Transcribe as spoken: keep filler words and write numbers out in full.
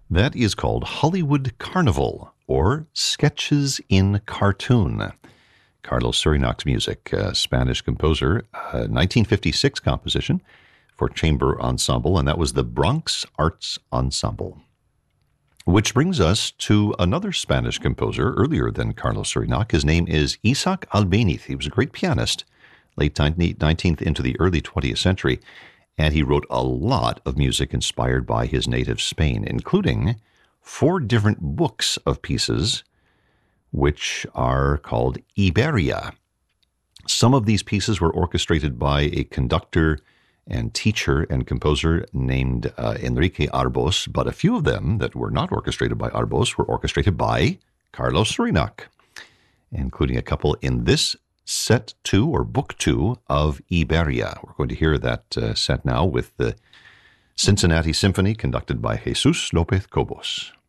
That is called Hollywood Carnival, or Sketches in Cartoon. Carlos Surinac's music, a Spanish composer, a nineteen fifty-six composition for chamber ensemble, and that was the Bronx Arts Ensemble. Which brings us to another Spanish composer earlier than Carlos Surinac. His name is Isaac Albéniz. He was a great pianist, late nineteenth into the early twentieth century, and he wrote a lot of music inspired by his native Spain, including four different books of pieces which are called Iberia. Some of these pieces were orchestrated by a conductor and teacher and composer named uh, Enrique Arbós, but a few of them that were not orchestrated by Arbós were orchestrated by Carlos Surinac, including a couple in this set two or book two of Iberia. We're going to hear that uh, set now with the Cincinnati Symphony conducted by Jesus López Cobos.